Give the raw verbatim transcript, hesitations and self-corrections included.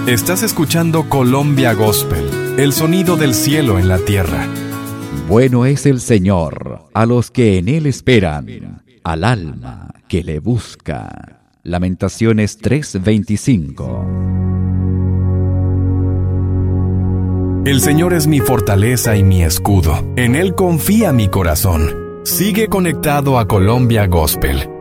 Estás escuchando Colombia Gospel, el sonido del cielo en la tierra. Bueno es el Señor a los que en Él esperan, al alma que le busca. Lamentaciones tres veinticinco. El Señor es mi fortaleza y mi escudo. En Él confía mi corazón. Sigue conectado a Colombia Gospel.